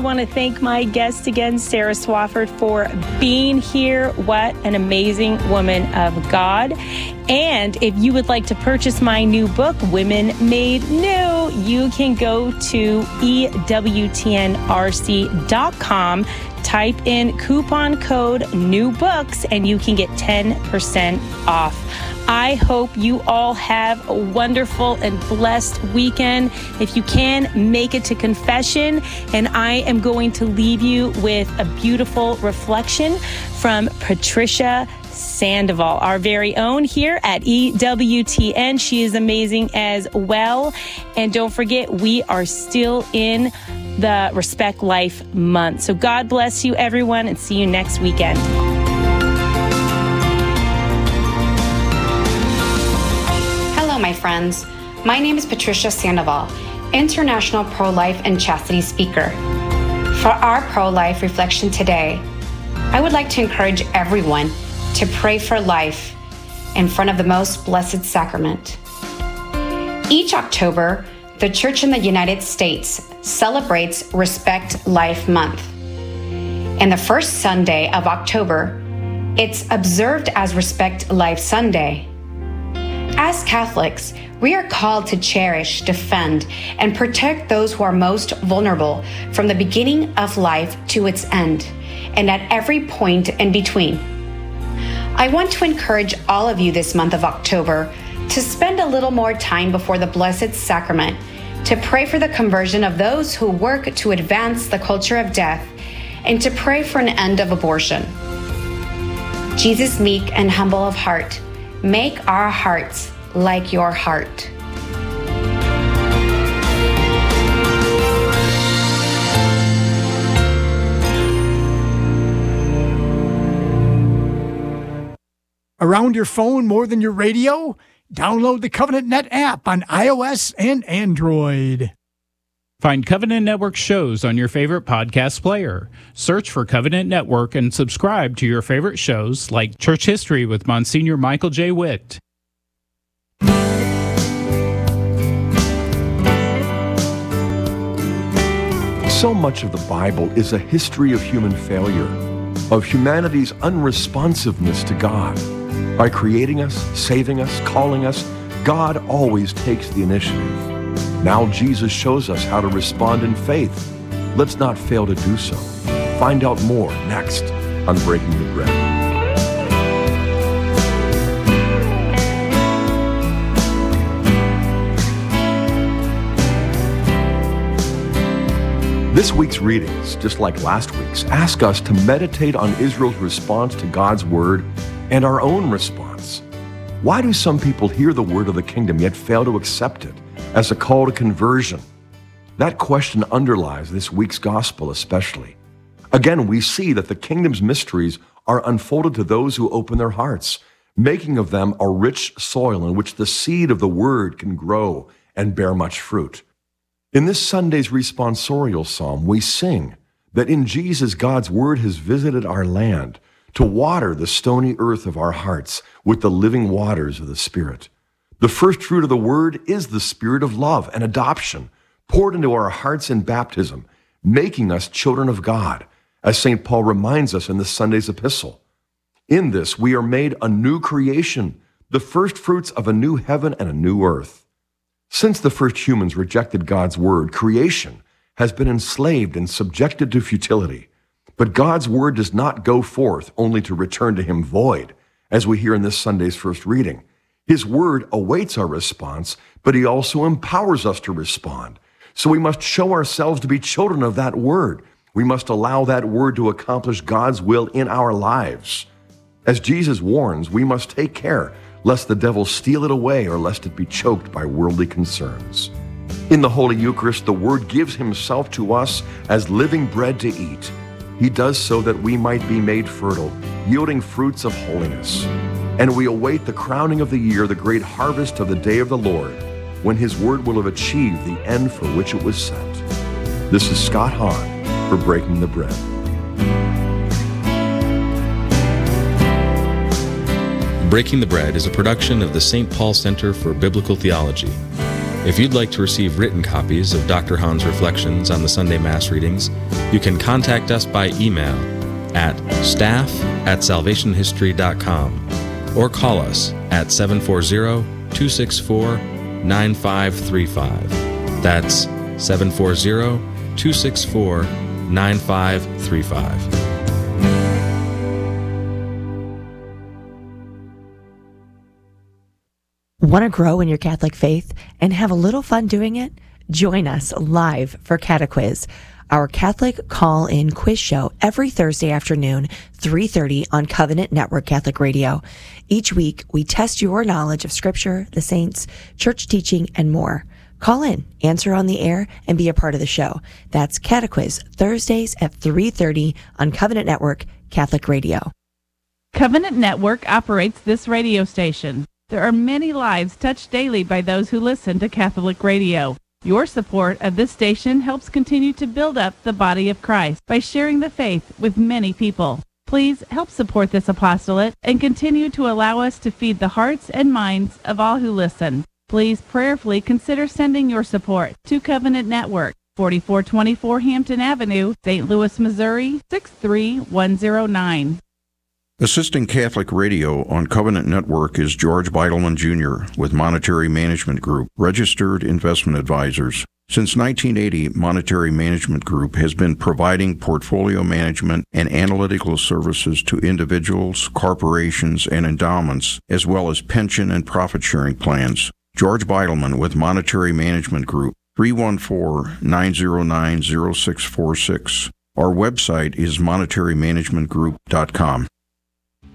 want to thank my guest again, Sarah Swafford, for being here. What an amazing woman of God. And if you would like to purchase my new book, Women Made New, you can go to EWTNRC.com, type in coupon code New Books, and you can get 10% off. I hope you all have a wonderful and blessed weekend. If you can, make it to confession, and I am going to leave you with a beautiful reflection from Patricia Sandoval, our very own here at EWTN. She is amazing as well. And don't forget, we are still in the Respect Life month. So God bless you, everyone, and see you next weekend. Hello, my friends. My name is Patricia Sandoval, international pro-life and chastity speaker. For our pro-life reflection today, I would like to encourage everyone to pray for life in front of the most blessed sacrament. Each October, the Church in the United States celebrates Respect Life Month. And the first Sunday of October, it's observed as Respect Life Sunday. As Catholics, we are called to cherish, defend, and protect those who are most vulnerable from the beginning of life to its end, and at every point in between. I want to encourage all of you this month of October to spend a little more time before the Blessed Sacrament to pray for the conversion of those who work to advance the culture of death and to pray for an end of abortion. Jesus, meek and humble of heart, make our hearts like your heart. Around your phone more than your radio? Download the Covenant Net app on iOS and Android. Find Covenant Network shows on your favorite podcast player. Search for Covenant Network and subscribe to your favorite shows like Church History with Monsignor Michael J. Witt. So much of the Bible is a history of human failure, of humanity's unresponsiveness to God. By creating us, saving us, calling us, God always takes the initiative. Now Jesus shows us how to respond in faith. Let's not fail to do so. Find out more next on Breaking the Bread. This week's readings, just like last week's, ask us to meditate on Israel's response to God's word and our own response. Why do some people hear the word of the kingdom yet fail to accept it as a call to conversion? That question underlies this week's gospel especially. Again, we see that the kingdom's mysteries are unfolded to those who open their hearts, making of them a rich soil in which the seed of the word can grow and bear much fruit. In this Sunday's responsorial psalm, we sing that in Jesus, God's word has visited our land to water the stony earth of our hearts with the living waters of the Spirit. The first fruit of the word is the spirit of love and adoption poured into our hearts in baptism, making us children of God, as St. Paul reminds us in this Sunday's epistle. In this, we are made a new creation, the first fruits of a new heaven and a new earth. Since the first humans rejected God's word, creation has been enslaved and subjected to futility. But God's word does not go forth only to return to him void, as we hear in this Sunday's first reading. His word awaits our response, but he also empowers us to respond. So we must show ourselves to be children of that word. We must allow that word to accomplish God's will in our lives. As Jesus warns, we must take care lest the devil steal it away or lest it be choked by worldly concerns. In the Holy Eucharist, the word gives himself to us as living bread to eat. He does so that we might be made fertile, yielding fruits of holiness. And we await the crowning of the year, the great harvest of the day of the Lord, when his word will have achieved the end for which it was sent. This is Scott Hahn for Breaking the Bread. Breaking the Bread is a production of the St. Paul Center for Biblical Theology. If you'd like to receive written copies of Dr. Hahn's reflections on the Sunday Mass readings, you can contact us by email at staff@salvationhistory.com or call us at 740-264-9535. That's 740-264-9535. Want to grow in your Catholic faith and have a little fun doing it? Join us live for Catequiz, our Catholic call-in quiz show every Thursday afternoon, 3:30 on Covenant Network Catholic Radio. Each week, we test your knowledge of Scripture, the saints, church teaching, and more. Call in, answer on the air, and be a part of the show. That's Catequiz, Thursdays at 3:30 on Covenant Network Catholic Radio. Covenant Network operates this radio station. There are many lives touched daily by those who listen to Catholic radio. Your support of this station helps continue to build up the body of Christ by sharing the faith with many people. Please help support this apostolate and continue to allow us to feed the hearts and minds of all who listen. Please prayerfully consider sending your support to Covenant Network, 4424 Hampton Avenue, St. Louis, Missouri, 63109. Assisting Catholic Radio on Covenant Network is George Beidelman Jr. with Monetary Management Group, registered investment advisors. Since 1980, Monetary Management Group has been providing portfolio management and analytical services to individuals, corporations, and endowments, as well as pension and profit-sharing plans. George Beidelman with Monetary Management Group, 314-909-0646. Our website is monetarymanagementgroup.com.